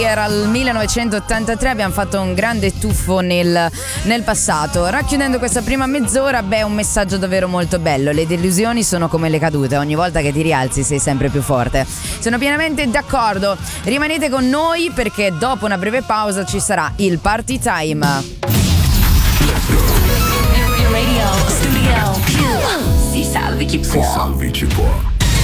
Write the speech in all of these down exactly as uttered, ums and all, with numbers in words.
Era il millenovecentottantatré, abbiamo fatto un grande tuffo nel, nel passato. Racchiudendo questa prima mezz'ora, beh, un messaggio davvero molto bello. Le delusioni sono come le cadute, ogni volta che ti rialzi sei sempre più forte. Sono pienamente d'accordo. Rimanete con noi perché dopo una breve pausa ci sarà il Party Time. Radio Studio Si salvi chi può. Si salvi chi può.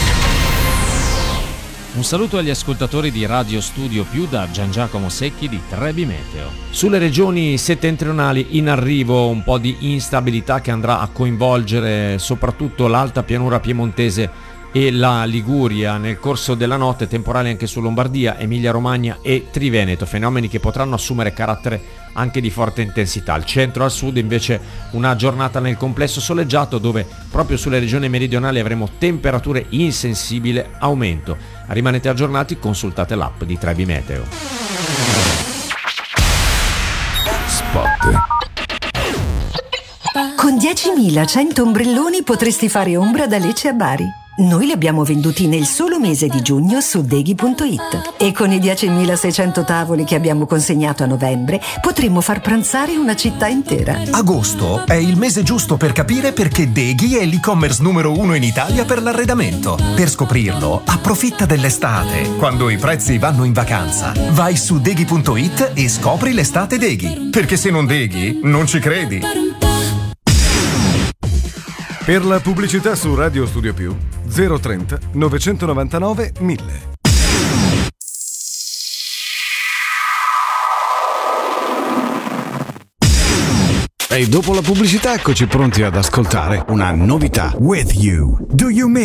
Un saluto agli ascoltatori di Radio Studio Più da Gian Giacomo Secchi di Trebi Meteo. Sulle regioni settentrionali in arrivo un po' di instabilità che andrà a coinvolgere soprattutto l'alta pianura piemontese e la Liguria nel corso della notte, temporali anche su Lombardia, Emilia Romagna e Triveneto, fenomeni che potranno assumere carattere anche di forte intensità. Al centro e al sud invece una giornata nel complesso soleggiato, dove proprio sulle regioni meridionali avremo temperature in sensibile aumento. Rimanete aggiornati, consultate l'app di Trebi Meteo. Spot. Con diecimilacento ombrelloni potresti fare ombra da Lecce a Bari. Noi li abbiamo venduti nel solo mese di giugno su deghi punto it e con i diecimilaseicento tavoli che abbiamo consegnato a novembre potremmo far pranzare una città intera. Agosto è il mese giusto per capire perché Deghi è l'e-commerce numero uno in Italia per l'arredamento. Per scoprirlo, approfitta dell'estate, quando i prezzi vanno in vacanza. Vai su deghi punto it e scopri l'estate Deghi, perché se non Deghi non ci credi. Per la pubblicità su Radio Studio Più zero trenta novecentonovantanove mille. E dopo la pubblicità eccoci pronti ad ascoltare una novità. With you. Do you mean